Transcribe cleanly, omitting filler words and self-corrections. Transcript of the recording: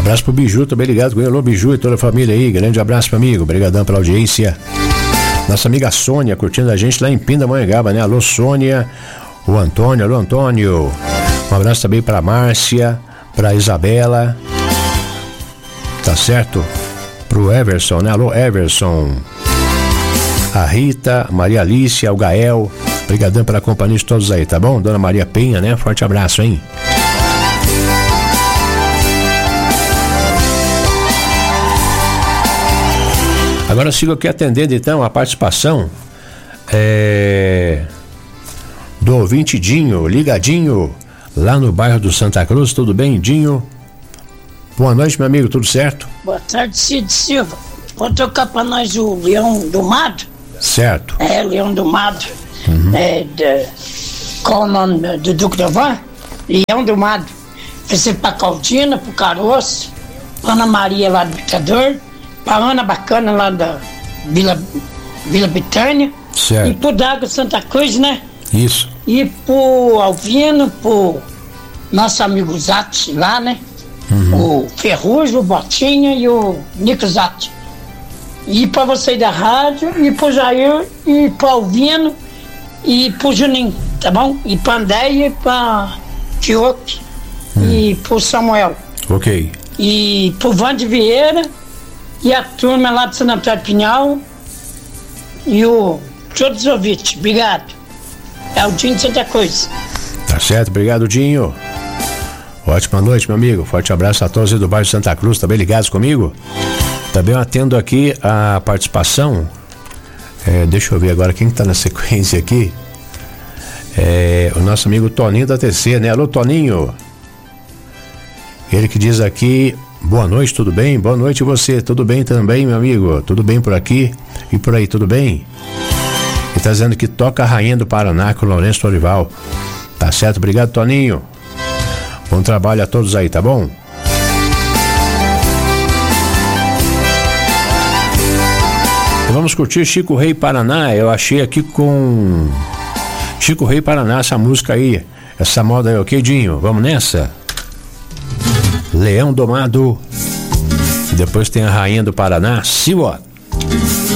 Abraço pro Biju, também ligado com ele. Alô, Biju e toda a família aí. Grande abraço, meu amigo. Obrigadão pela audiência. Nossa amiga Sônia curtindo a gente lá em Pindamonhangaba, né? Alô, Sônia. O Antônio, alô, Antônio. Um abraço também pra Márcia, pra Isabela. Tá certo? Pro Everson, né? Alô, Everson. A Rita, Maria Alicia, o Gael. Obrigadão pela companhia de todos aí, tá bom? Dona Maria Penha, né? Forte abraço, hein? Agora eu sigo aqui atendendo então a participação do ouvinte Dinho, ligadinho, lá no bairro do Santa Cruz. Tudo bem, Dinho? Boa noite, meu amigo, tudo certo? Boa tarde, Cid Silva. Pode tocar pra nós o Leão do Mato? Certo. Leão do Mato. Qual o nome do Duque da Van? Leão do Mato. Vai ser pra Caldina, pro Caroço, pra Ana Maria lá do Picador, pra Ana Bacana lá da Vila Betânia. Certo. E pro Dago Santa Cruz, né? Isso. E pro Alvino, pro nosso amigo Zatti lá, né? O Ferrugem, o Botinha e o Nico Zatti. E pra você da rádio, e pro Jair, e pro Alvino, e pro Juninho, tá bom? E pra Andéia, e pra Tioque, e pro Samuel. Ok. E pro Vande Vieira, e a turma lá do Sanatório Pinhal, e todos os ouvintes. Obrigado. É o Dinho de Santa Cruz. Tá certo, obrigado, Dinho. Ótima noite, meu amigo. Forte abraço a todos aí do bairro Santa Cruz, também ligados comigo. Também eu atendo aqui a participação. Deixa eu ver agora quem tá na sequência aqui. O nosso amigo Toninho da TC, né? Alô, Toninho. Ele que diz aqui: boa noite, tudo bem? Boa noite, você? Tudo bem também, meu amigo? Tudo bem por aqui? E por aí, tudo bem? Ele tá dizendo que toca a Rainha do Paraná com o Lourenço Torival. Tá certo, obrigado, Toninho. Bom trabalho a todos aí, tá bom? Então vamos curtir Chico Rei Paraná. Eu achei aqui com Chico Rei Paraná essa música aí, essa moda aí, ok, Dinho? Vamos nessa? Leão Domado. E depois tem a Rainha do Paraná, Siwa.